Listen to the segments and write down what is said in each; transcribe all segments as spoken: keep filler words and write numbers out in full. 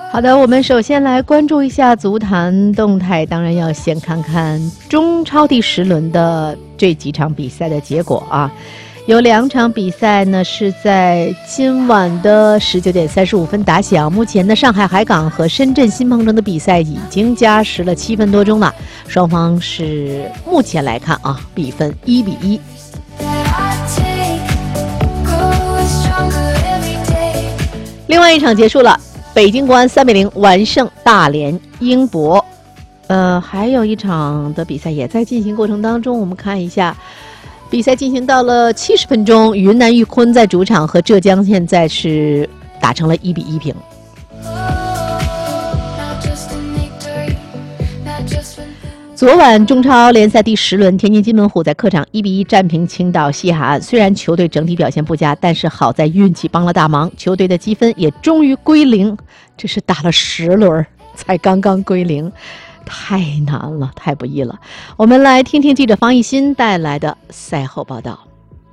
好的，我们首先来关注一下足坛动态，当然要先看看中超第十轮的这几场比赛的结果啊。有两场比赛呢是在今晚的十九点三十五分打响。目前呢，上海海港和深圳新鹏城的比赛已经加时了七分多钟了，双方是目前来看啊，比分一比一。另外一场结束了，北京国安三比零完胜大连英博。呃，还有一场的比赛也在进行过程当中，我们看一下。比赛进行到了七十分钟，云南玉坤在主场和浙江现在是打成了一比一平。昨晚中超联赛第十轮，天津津门虎在客场一比一战平青岛西海岸。虽然球队整体表现不佳，但是好在运气帮了大忙，球队的积分也终于归零。这是打了十轮才刚刚归零。太难了，太不易了。我们来听听记者方艺欣带来的赛后报道。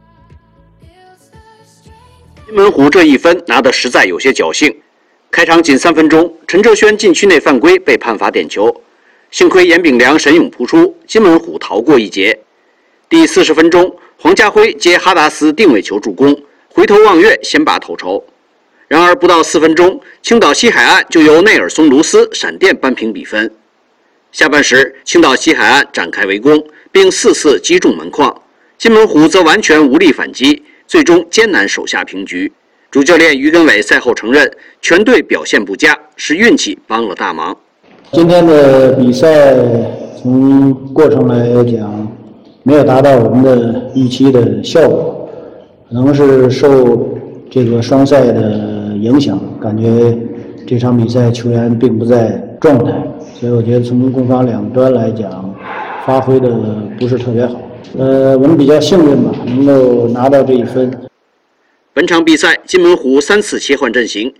津门虎这一分拿得实在有些侥幸。开场仅三分钟，陈哲轩禁区内犯规被判罚点球，幸亏严炳良神勇扑出，津门虎逃过一劫。第四十分钟，黄家辉接哈达斯定位球助攻，回头望月先拔头筹。然而不到四分钟，青岛西海岸就由内尔松卢斯闪电扳平比分。下半时，青岛西海岸展开围攻，并四次击中门框，津门虎则完全无力反击，最终艰难守下平局。主教练于根伟赛后承认，全队表现不佳，是运气帮了大忙。 今天的比赛从过程来讲，没有达到我们的预期的效果，可能是受这个双赛的影响，感觉这场比赛球员并不在状态。所以我觉得从攻防两端来讲，发挥的不是特别好。呃，我们比较幸运吧，能够拿到这一分。 本场比赛，津门虎三次切换阵型，